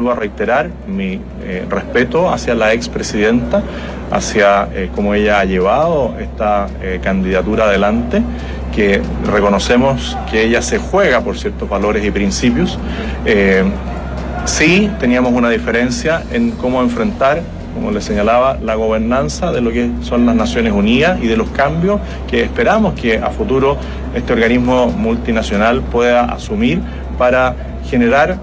vuelvo a reiterar mi respeto hacia la expresidenta, hacia cómo ella ha llevado esta candidatura adelante, que reconocemos que ella se juega por ciertos valores y principios. Sí teníamos una diferencia en cómo enfrentar, como les señalaba, la gobernanza de lo que son las Naciones Unidas y de los cambios que esperamos que a futuro este organismo multinacional pueda asumir para generar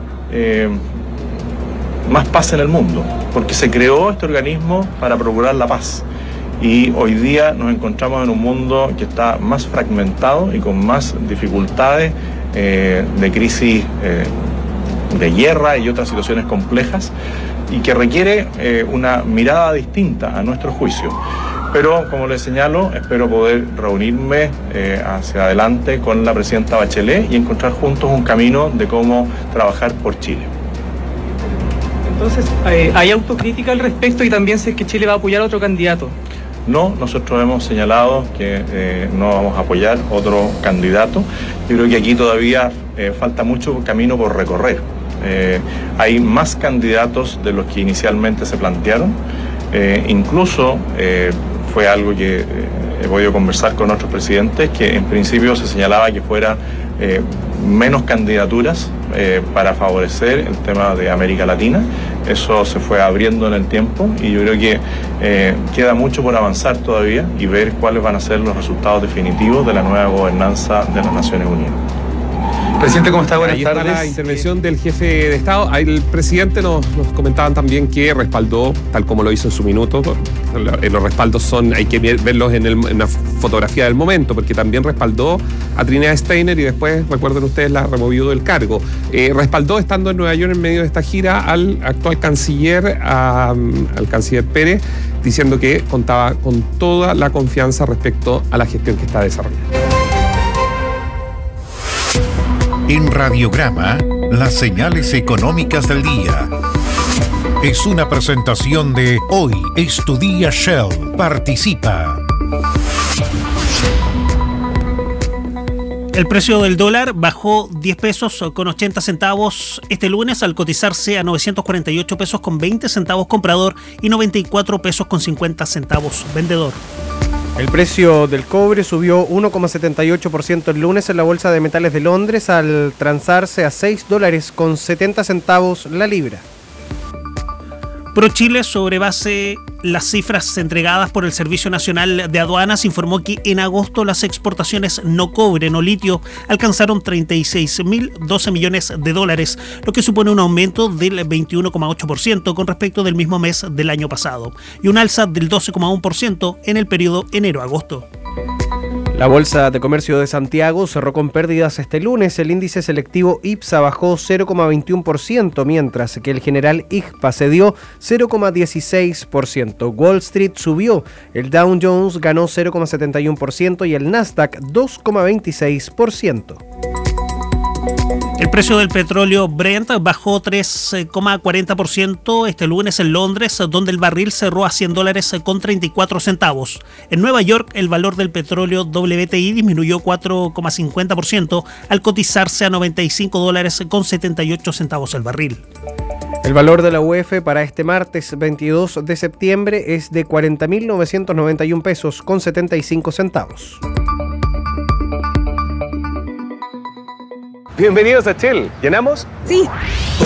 más paz en el mundo, porque se creó este organismo para procurar la paz. Y hoy día nos encontramos en un mundo que está más fragmentado y con más dificultades de crisis, de guerra y otras situaciones complejas, y que requiere una mirada distinta a nuestro juicio. Pero, como les señalo, espero poder reunirme hacia adelante con la presidenta Bachelet y encontrar juntos un camino de cómo trabajar por Chile. Entonces, ¿hay autocrítica al respecto y también sé que Chile va a apoyar a otro candidato? No, nosotros hemos señalado que no vamos a apoyar otro candidato. Yo creo que aquí todavía falta mucho camino por recorrer. Hay más candidatos de los que inicialmente se plantearon. Incluso fue algo que he podido conversar con otros presidentes, que en principio se señalaba que fuera menos candidaturas para favorecer el tema de América Latina. Eso se fue abriendo en el tiempo y yo creo que queda mucho por avanzar todavía y ver cuáles van a ser los resultados definitivos de la nueva gobernanza de las Naciones Unidas. Presidente, ¿cómo está? Buenas tardes. Ahí está la intervención del jefe de Estado. Ahí el presidente nos comentaban también que respaldó, tal como lo hizo en su minuto. Los respaldos hay que verlos en la fotografía del momento, porque también respaldó a Trinidad Steiner y después, recuerden ustedes, la removió del cargo. Respaldó, estando en Nueva York en medio de esta gira, al actual canciller, al canciller Pérez, diciendo que contaba con toda la confianza respecto a la gestión que está desarrollando. En Radiograma, las señales económicas del día. Es una presentación de Hoy es tu día Shell. Participa. El precio del dólar bajó 10 pesos con 80 centavos este lunes al cotizarse a 948 pesos con 20 centavos comprador y 94 pesos con 50 centavos vendedor. El precio del cobre subió 1,78% el lunes en la Bolsa de Metales de Londres al transarse a $6.70 la libra. ProChile, sobre base las cifras entregadas por el Servicio Nacional de Aduanas, informó que en agosto las exportaciones no cobre, no litio, alcanzaron 36.012 millones de dólares, lo que supone un aumento del 21,8% con respecto del mismo mes del año pasado, y un alza del 12,1% en el periodo enero-agosto. La Bolsa de Comercio de Santiago cerró con pérdidas este lunes. El índice selectivo IPSA bajó 0,21%, mientras que el general IGPA cedió 0,16%. Wall Street subió, el Dow Jones ganó 0,71% y el Nasdaq 2,26%. El precio del petróleo Brent bajó 3,40% este lunes en Londres, donde el barril cerró a $100 con 34 centavos. En Nueva York, el valor del petróleo WTI disminuyó 4,50% al cotizarse a $95 con 78 centavos el barril. El valor de la UF para este martes 22 de septiembre es de 40.991 pesos con 75 centavos. Bienvenidos a Shell. ¿Llenamos? Sí.